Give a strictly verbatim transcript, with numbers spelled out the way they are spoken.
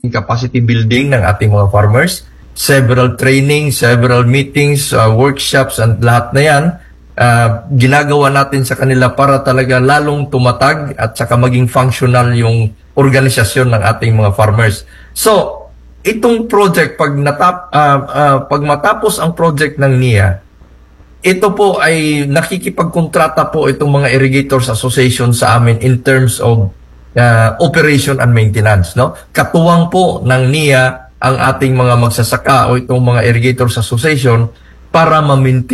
capacity building ng ating mga farmers, several trainings, several meetings, uh, workshops, and lahat na yan, uh, ginagawa natin sa kanila para talaga lalong tumatag at saka maging functional yung organisasyon ng ating mga farmers. So, itong project, pag, natap, uh, uh, pag matapos ang project ng N I A, ito po ay nakikipagkontrata po itong mga Irrigators Association sa amin in terms of uh, operation and maintenance. No? Katuwang po ng N I A ang ating mga magsasaka o itong mga Irrigators Association para ma-maintain